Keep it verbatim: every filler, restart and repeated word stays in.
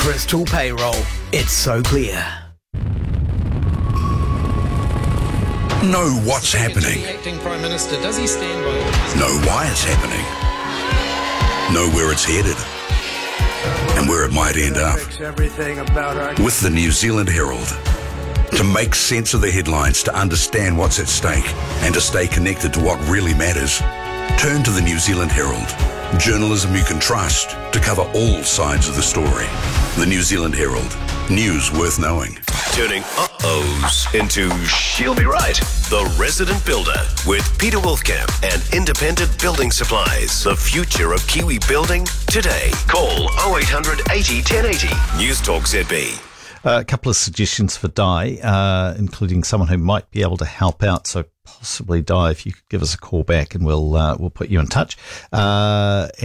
Bristol Payroll. It's so clear. Know what's happening. Acting Prime Minister, does he stand by? Know why it's happening. Know where it's headed. And where it might end up. With the New Zealand Herald. To make sense of the headlines, to understand what's at stake, and to stay connected to what really matters, turn to the New Zealand Herald. Journalism you can trust to cover all sides of the story. The New Zealand Herald. News worth knowing. Turning uh-ohs into she'll be right. The Resident Builder with Peter Wolfkamp and Independent Building Supplies. The future of Kiwi building today. Call oh eight hundred eighty ten eighty. News Talk Z B. Uh, a couple of suggestions for Di, uh, including someone who might be able to help out. So possibly, Di, if you could give us a call back and we'll uh, we'll put you in touch. Uh,